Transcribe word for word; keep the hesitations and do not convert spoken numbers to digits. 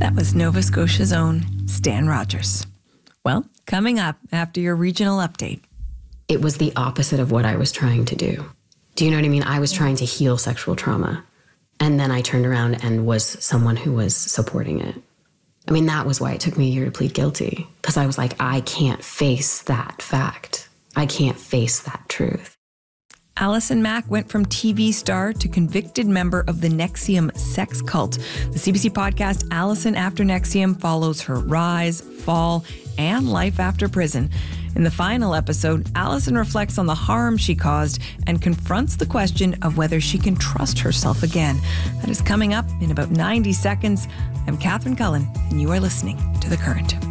That was Nova Scotia's own Stan Rogers. Well, coming up after your regional update. It was the opposite of what I was trying to do. Do you know what I mean? I was trying to heal sexual trauma. And then I turned around and was someone who was supporting it. I mean, that was why it took me a year to plead guilty. Because I was like, I can't face that fact. I can't face that truth. Allison Mack went from T V star to convicted member of the N X I V M sex cult. The C B C podcast Allison After N X I V M follows her rise, fall, and life after prison. In the final episode, Allison reflects on the harm she caused and confronts the question of whether she can trust herself again. That is coming up in about ninety seconds. I'm Catherine Cullen, and you are listening to The Current.